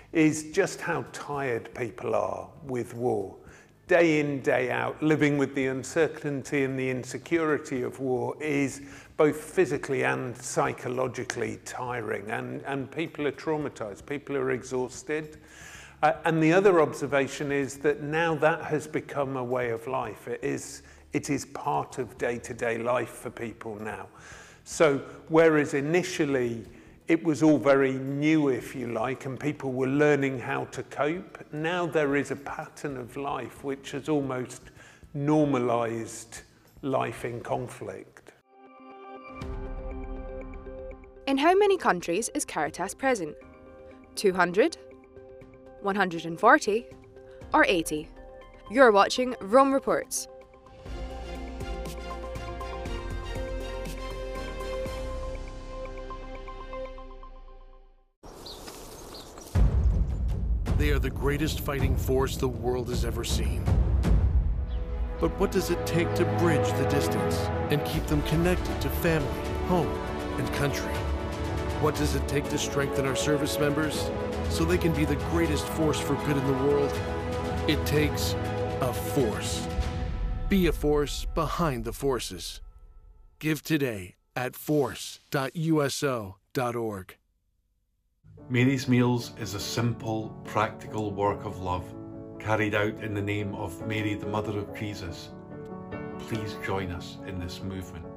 is just how tired people are with war. Day in, day out, living with the uncertainty and the insecurity of war is both physically and psychologically tiring, and people are traumatized, people are exhausted. And the other observation is that now that has become a way of life. It is part of day-to-day life for people now. So whereas initially it was all very new, if you like, and people were learning how to cope, now there is a pattern of life which has almost normalized life in conflict. In how many countries is Caritas present? 200? 140? Or 80? You're watching Rome Reports. They are the greatest fighting force the world has ever seen. But what does it take to bridge the distance and keep them connected to family, home, and country? What does it take to strengthen our service members so they can be the greatest force for good in the world? It takes a force. Be a force behind the forces. Give today at force.uso.org. Mary's Meals is a simple, practical work of love carried out in the name of Mary, the Mother of Jesus. Please join us in this movement.